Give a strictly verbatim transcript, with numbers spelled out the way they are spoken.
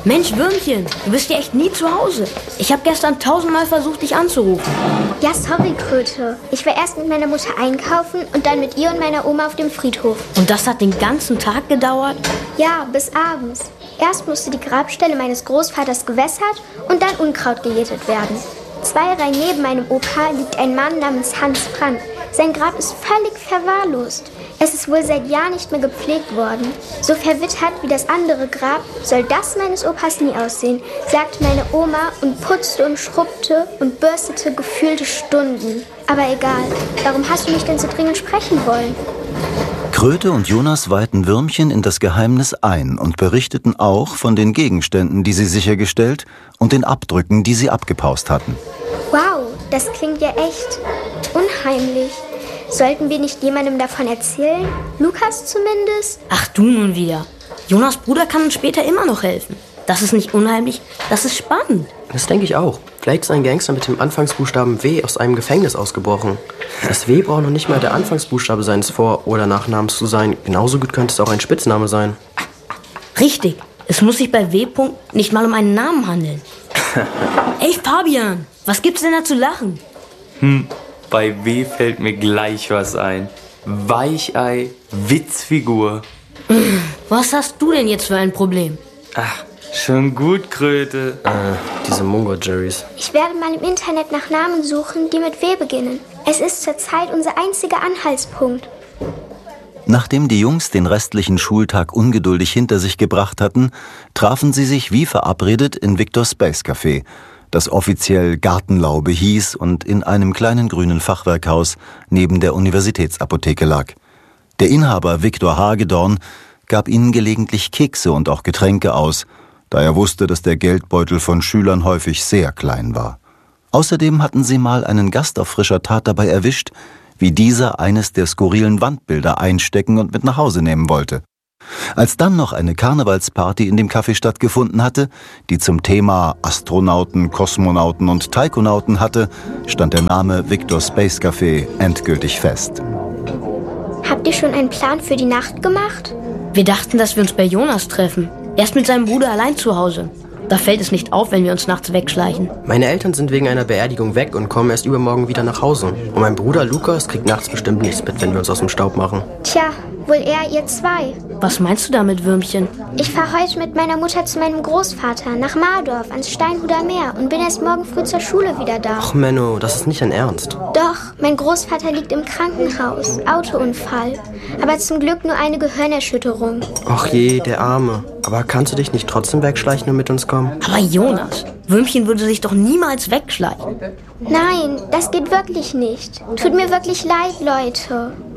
Mensch, Würmchen, du bist ja echt nie zu Hause. Ich habe gestern tausendmal versucht, dich anzurufen. Ja, sorry, Kröte. Ich war erst mit meiner Mutter einkaufen und dann mit ihr und meiner Oma auf dem Friedhof. Und das hat den ganzen Tag gedauert? Ja, bis abends. Erst musste die Grabstelle meines Großvaters gewässert und dann Unkraut gejätet werden. Zwei Reihen neben meinem Opa liegt ein Mann namens Hans Brandt. Sein Grab ist völlig verwahrlost. Es ist wohl seit Jahren nicht mehr gepflegt worden. So verwittert wie das andere Grab soll das meines Opas nie aussehen, sagte meine Oma und putzte und schrubbte und bürstete gefühlte Stunden. Aber egal, warum hast du mich denn so dringend sprechen wollen? Kröte und Jonas weihten Würmchen in das Geheimnis ein und berichteten auch von den Gegenständen, die sie sichergestellt und den Abdrücken, die sie abgepaust hatten. Wow, das klingt ja echt unheimlich. Sollten wir nicht jemandem davon erzählen? Lukas zumindest? Ach du nun wieder. Jonas Bruder kann uns später immer noch helfen. Das ist nicht unheimlich, das ist spannend. Das denke ich auch. Vielleicht ist ein Gangster mit dem Anfangsbuchstaben W aus einem Gefängnis ausgebrochen. Das W braucht noch nicht mal der Anfangsbuchstabe seines Vor- oder Nachnamens zu sein. Genauso gut könnte es auch ein Spitzname sein. Richtig. Es muss sich bei W. nicht mal um einen Namen handeln. Ey, Fabian, was gibt's denn da zu lachen? Hm, bei W fällt mir gleich was ein. Weichei, Witzfigur. Was hast du denn jetzt für ein Problem? Ach, schon gut, Kröte. Äh, diese Mungo-Jerrys. Ich werde mal im Internet nach Namen suchen, die mit W beginnen. Es ist zurzeit unser einziger Anhaltspunkt. Nachdem die Jungs den restlichen Schultag ungeduldig hinter sich gebracht hatten, trafen sie sich wie verabredet in Victor's Space Café, das offiziell Gartenlaube hieß und in einem kleinen grünen Fachwerkhaus neben der Universitätsapotheke lag. Der Inhaber Victor Hagedorn gab ihnen gelegentlich Kekse und auch Getränke aus, da er wusste, dass der Geldbeutel von Schülern häufig sehr klein war. Außerdem hatten sie mal einen Gast auf frischer Tat dabei erwischt, wie dieser eines der skurrilen Wandbilder einstecken und mit nach Hause nehmen wollte. Als dann noch eine Karnevalsparty in dem Café stattgefunden hatte, die zum Thema Astronauten, Kosmonauten und Taikonauten hatte, stand der Name Victor Space Café endgültig fest. Habt ihr schon einen Plan für die Nacht gemacht? Wir dachten, dass wir uns bei Jonas treffen. Er ist mit seinem Bruder allein zu Hause. Da fällt es nicht auf, wenn wir uns nachts wegschleichen. Meine Eltern sind wegen einer Beerdigung weg und kommen erst übermorgen wieder nach Hause. Und mein Bruder Lukas kriegt nachts bestimmt nichts mit, wenn wir uns aus dem Staub machen. Tja, wohl eher ihr zwei. Was meinst du damit, Würmchen? Ich fahre heute mit meiner Mutter zu meinem Großvater nach Mardorf ans Steinhuder Meer und bin erst morgen früh zur Schule wieder da. Ach Menno, das ist nicht dein Ernst. Doch, mein Großvater liegt im Krankenhaus. Autounfall. Aber zum Glück nur eine Gehirnerschütterung. Ach je, der Arme. Aber kannst du dich nicht trotzdem wegschleichen und mit uns kommen? Aber Jonas, Würmchen würde sich doch niemals wegschleichen. Nein, das geht wirklich nicht. Tut mir wirklich leid, Leute.